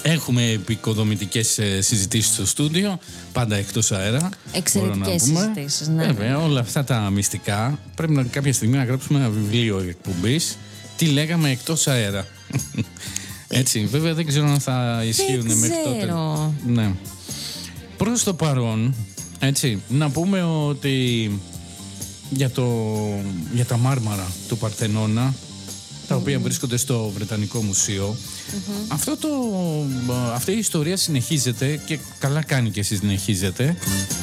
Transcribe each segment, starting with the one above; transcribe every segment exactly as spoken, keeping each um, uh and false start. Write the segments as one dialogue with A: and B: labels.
A: Έχουμε επικοδομητικές συζητήσεις στο στούντιο, πάντα εκτός αέρα.
B: Εξαιρετικές συζητήσεις, ναι.
A: Βέβαια, όλα αυτά τα μυστικά πρέπει να, κάποια στιγμή να γράψουμε ένα βιβλίο εκπομπής. Τι λέγαμε εκτός αέρα. Έτσι, βέβαια δεν ξέρω αν θα ισχύουν
B: δεν
A: μέχρι τότε.
B: Ξέρω.
A: Ναι. Προς το παρόν, έτσι, να πούμε ότι για, το, για τα μάρμαρα του Παρθενώνα, τα οποία mm. βρίσκονται στο Βρετανικό Μουσείο, mm-hmm. αυτό το, αυτή η ιστορία συνεχίζεται και καλά κάνει και συνεχίζεται.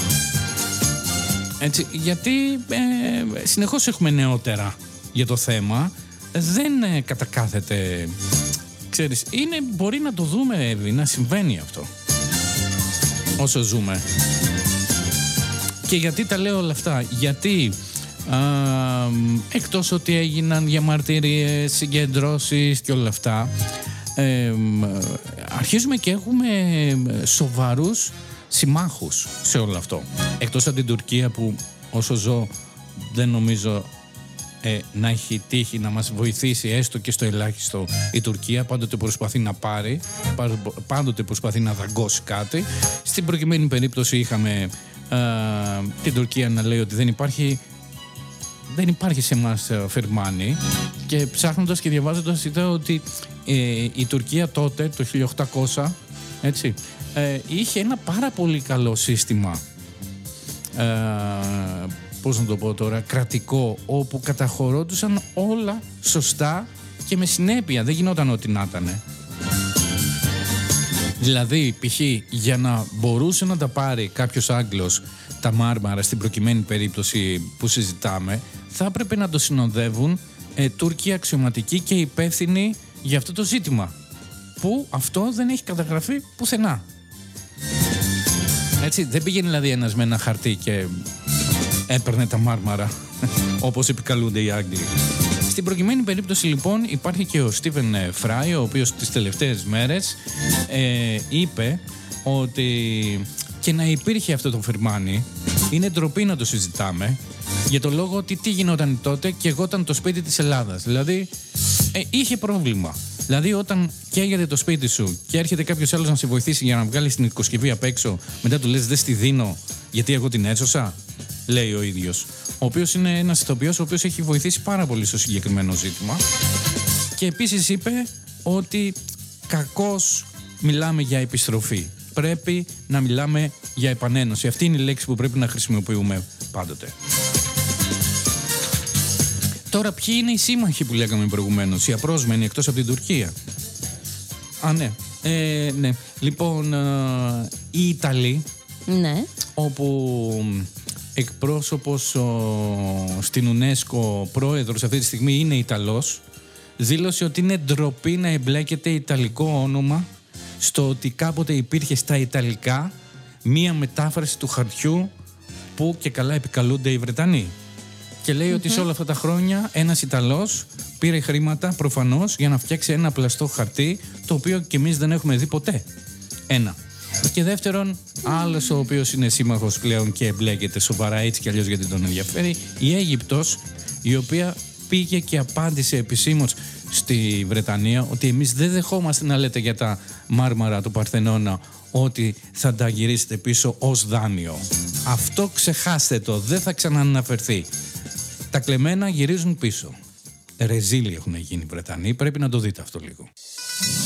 A: Έτσι, γιατί ε, συνεχώς έχουμε νεότερα για το θέμα. Δεν ε, κατακάθεται, ξέρεις, είναι, μπορεί να το δούμε, Εύη, να συμβαίνει αυτό όσο ζούμε. Και γιατί τα λέω όλα αυτά? Γιατί α, εκτός ότι έγιναν διαμαρτυρίες, συγκεντρώσεις και όλα αυτά, ε, αρχίζουμε και έχουμε σοβαρούς συμμάχους σε όλο αυτό. Εκτός από την Τουρκία, που όσο ζω δεν νομίζω ε, να έχει τύχει να μας βοηθήσει έστω και στο ελάχιστο η Τουρκία. Πάντοτε προσπαθεί να πάρει, πάντοτε προσπαθεί να δαγκώσει κάτι. Στην προκειμένη περίπτωση είχαμε ε, την Τουρκία να λέει ότι δεν υπάρχει δεν υπάρχει σε εμάς φερμάνι, και ψάχνοντας και διαβάζοντας είδα ότι ε, η Τουρκία τότε το χίλια οκτακόσια, έτσι, ε, είχε ένα πάρα πολύ καλό σύστημα, ε, πώς να το πω τώρα, κρατικό, όπου καταχωρόντουσαν όλα σωστά και με συνέπεια, δεν γινόταν ό,τι να ήταν. Δηλαδή, π.χ. για να μπορούσε να τα πάρει κάποιος Άγγλος τα μάρμαρα, στην προκειμένη περίπτωση που συζητάμε, θα έπρεπε να το συνοδεύουν ε, Τούρκοι αξιωματικοί και υπεύθυνοι για αυτό το ζήτημα, που αυτό δεν έχει καταγραφεί πουθενά. Έτσι, δεν πήγαινε δηλαδή ένας με ένα χαρτί και έπαιρνε τα μάρμαρα όπως επικαλούνται οι Άγγλοι. Στην προκειμένη περίπτωση λοιπόν υπάρχει και ο Στίβεν Φράι, ο οποίος τις τελευταίες μέρες ε, είπε ότι και να υπήρχε αυτό το φερμάνι, είναι ντροπή να το συζητάμε, για το λόγο ότι τι γινόταν τότε και εγώ ήταν το σπίτι της Ελλάδας. Δηλαδή ε, είχε πρόβλημα. Δηλαδή όταν καίγεται το σπίτι σου και έρχεται κάποιος άλλος να σε βοηθήσει για να βγάλεις την οικοσκευή απ' έξω, μετά του λες δεν στη δίνω γιατί εγώ την έσωσα, λέει ο ίδιος. Ο οποίος είναι ένας ηθοποιός ο οποίος έχει βοηθήσει πάρα πολύ στο συγκεκριμένο ζήτημα. Και επίσης είπε ότι κακώς μιλάμε για επιστροφή. Πρέπει να μιλάμε για επανένωση. Αυτή είναι η λέξη που πρέπει να χρησιμοποιούμε πάντοτε. Τώρα, ποιοι είναι οι σύμμαχοι που λέγαμε προηγουμένως, οι απρόσμενοι εκτός από την Τουρκία? Α, ναι. Ε, ναι. Λοιπόν, ε, οι Ιταλοί,
B: ναι,
A: όπου εκπρόσωπος ο, στην UNESCO, πρόεδρος αυτή τη στιγμή είναι Ιταλός, δήλωσε ότι είναι ντροπή να εμπλέκεται ιταλικό όνομα στο ότι κάποτε υπήρχε στα Ιταλικά μία μετάφραση του χαρτιού που και καλά επικαλούνται οι Βρετανοί. Και λέει mm-hmm. ότι σε όλα αυτά τα χρόνια ένας Ιταλός πήρε χρήματα προφανώς για να φτιάξει ένα πλαστό χαρτί, το οποίο και εμείς δεν έχουμε δει ποτέ. Ένα. Και δεύτερον, άλλος ο οποίος είναι σύμμαχος πλέον και εμπλέκεται σοβαρά έτσι κι αλλιώς γιατί τον ενδιαφέρει, η Αίγυπτος, η οποία πήγε και απάντησε επισήμως στη Βρετανία ότι εμείς δεν δεχόμαστε να λέτε για τα μάρμαρα του Παρθενώνα ότι θα τα γυρίσετε πίσω ως δάνειο. Αυτό ξεχάστε το, δεν θα ξανααναφερθεί. Τα κλεμμένα γυρίζουν πίσω. Ρεζίλοι έχουν γίνει οι Βρετανοί, πρέπει να το δείτε αυτό λίγο.